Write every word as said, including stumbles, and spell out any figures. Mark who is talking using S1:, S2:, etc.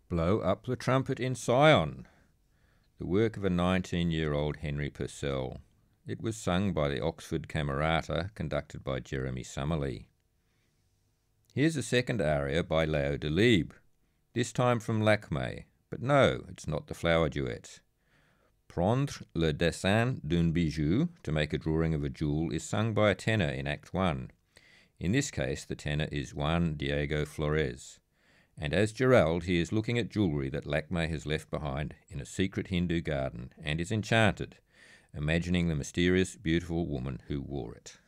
S1: Blow Up the Trumpet in Sion, the work of a nineteen-year-old Henry Purcell. It was sung by the Oxford Camerata, conducted by Jeremy Summerlee. Here's a second aria by Léo Delibes, this time from Lakmé, but no, it's not the flower duet. Prendre le dessin d'un bijou, to make a drawing of a jewel, is sung by a tenor in Act one. In this case, the tenor is Juan Diego Flores, and as Gerald, he is looking at jewellery that Lakmé has left behind in a secret Hindu garden and is enchanted, imagining the mysterious, beautiful woman who wore it.